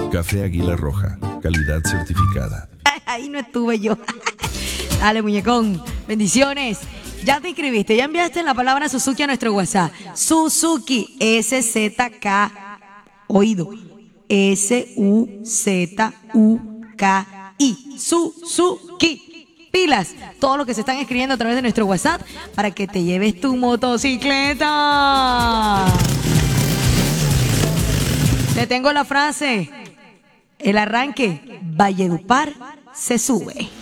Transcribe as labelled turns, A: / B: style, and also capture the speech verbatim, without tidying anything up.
A: Café Águila Roja, calidad certificada.
B: Ahí no estuve yo. Dale, muñecón. Bendiciones. Ya te inscribiste, ya enviaste la palabra Suzuki a nuestro WhatsApp. Suzuki, S Z K, oído. S U Z U K I. Suzuki. Pilas, todo lo que se están escribiendo a través de nuestro WhatsApp para que te lleves tu motocicleta. Te tengo la frase. El arranque, Valledupar se sube.